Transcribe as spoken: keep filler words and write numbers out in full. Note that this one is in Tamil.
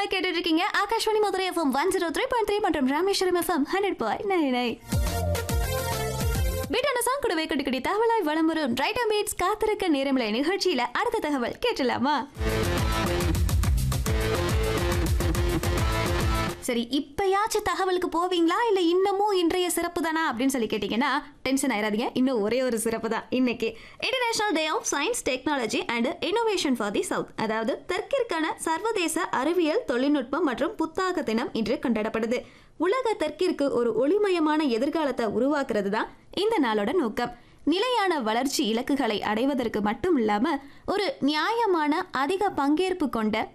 விளம்பரமாய் கேட்டுட்டு இருக்கீங்க Akashvani Madurai FM one zero three point three மற்றும் Rameswaram FM hundred point nine nine. வீட்டான song கூடவே கட்டுக்கடி தகவலாய் வளம் வரும் ரைட் அண்ட் பீட்ஸ் காத்திருக்க நேரமில்லை நிகழ்ச்சியில அடுத்த தகவல் கேட்டலாமா? சரி, இப்பயாச்சும் தகவலுக்கு போவீங்களா இல்ல இன்னமும் இன்றைய சிறப்பு தானா அப்படின்னு சொல்லி கேட்டீங்கன்னா டென்ஷன் ஆயிராதீங்க. இன்னும் ஒரே ஒரு சிறப்பு தான் இன்னைக்கு. International day of science technology and innovation for the south, அதாவது தெற்கிற்கான சர்வதேச அறிவியல் தொழில்நுட்பம் மற்றும் புத்தாக்க தினம் இன்று கொண்டாடப்படுது. உலக தெற்கிற்கு ஒரு ஒளிமயமான எதிர்காலத்தை உருவாக்குறது தான் இந்த நாளோட நோக்கம். நிலையான வளர்ச்சி இலக்குகளை அடைவதற்கு மட்டும் இல்லாம ஒரு நியாயமான அதிக பங்கேற்பு கொண்ட